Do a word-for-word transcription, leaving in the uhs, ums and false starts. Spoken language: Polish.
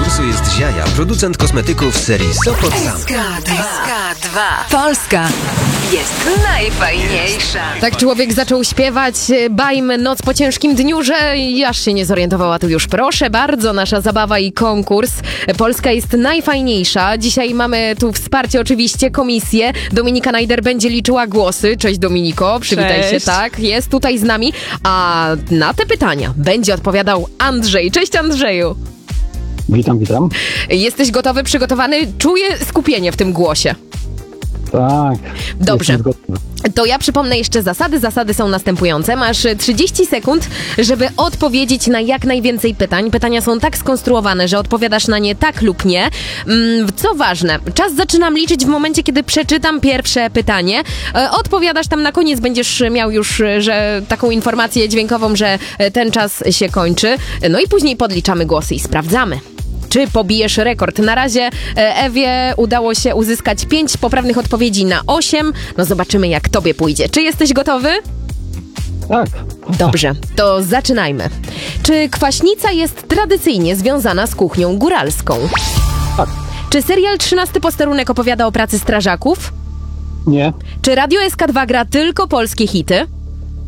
konkursu jest Ziaja, producent kosmetyków z serii Sopot Sam. S K dwa. Polska jest najfajniejsza. Tak człowiek zaczął śpiewać bajmy Noc po ciężkim dniu, że aż się nie zorientowała. Tu już proszę bardzo, nasza zabawa i konkurs. Polska jest najfajniejsza. Dzisiaj mamy tu wsparcie, oczywiście komisję. Dominika Najder będzie liczyła głosy. Cześć Dominiko, przywitaj Cześć. się, tak, jest tutaj z nami. A na te pytania będzie odpowiadał Andrzej. Cześć Andrzeju. Witam, witam. Jesteś gotowy, przygotowany? Czuję skupienie w tym głosie. Tak. Dobrze. jestem gotowy. To ja przypomnę jeszcze zasady. Zasady są następujące. Masz trzydzieści sekund, żeby odpowiedzieć na jak najwięcej pytań. Pytania są tak skonstruowane, że odpowiadasz na nie tak lub nie. Co ważne, czas zaczynam liczyć w momencie, kiedy przeczytam pierwsze pytanie. Odpowiadasz tam na koniec, będziesz miał już że taką informację dźwiękową, że ten czas się kończy. No i później podliczamy głosy i sprawdzamy, czy pobijesz rekord. Na razie Ewie udało się uzyskać pięć poprawnych odpowiedzi na osiem. No zobaczymy, jak tobie pójdzie. Czy jesteś gotowy? Tak. Dobrze, to zaczynajmy. Czy kwaśnica jest tradycyjnie związana z kuchnią góralską? Tak. Czy serial trzynasty Posterunek opowiada o pracy strażaków? Nie. Czy Radio S K dwa gra tylko polskie hity?